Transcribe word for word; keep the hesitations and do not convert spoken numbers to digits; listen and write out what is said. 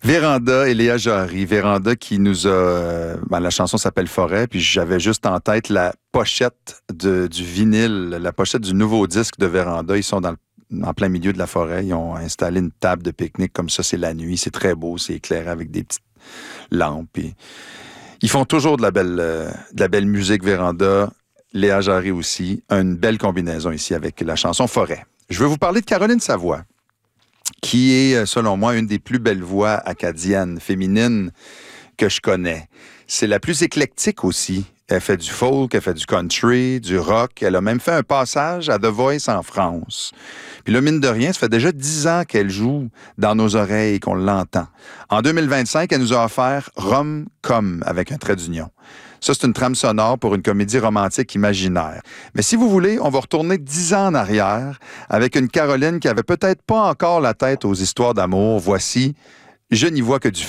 Véranda et Léa Jarry. Véranda qui nous a... Euh, ben, la chanson s'appelle Forêt, puis j'avais juste en tête la pochette de, du vinyle, la pochette du nouveau disque de Véranda. Ils sont dans le, en plein milieu de la forêt. Ils ont installé une table de pique-nique comme ça. C'est la nuit. C'est très beau. C'est éclairé avec des petites lampes. Puis ils font toujours de la belle, euh, de la belle musique, Véranda. Léa Jarry aussi. Une belle combinaison ici avec la chanson Forêt. Je veux vous parler de Caroline Savoie, qui est, selon moi, une des plus belles voix acadiennes, féminines que je connais. C'est la plus éclectique aussi. Elle fait du folk, elle fait du country, du rock. Elle a même fait un passage à The Voice en France. Puis là, mine de rien, ça fait déjà dix ans qu'elle joue dans nos oreilles et qu'on l'entend. En deux mille vingt-cinq, elle nous a offert Rom-Com avec un trait d'union. Ça, c'est une trame sonore pour une comédie romantique imaginaire. Mais si vous voulez, on va retourner dix ans en arrière avec une Caroline qui avait peut-être pas encore la tête aux histoires d'amour. Voici « Je n'y vois que du feu ».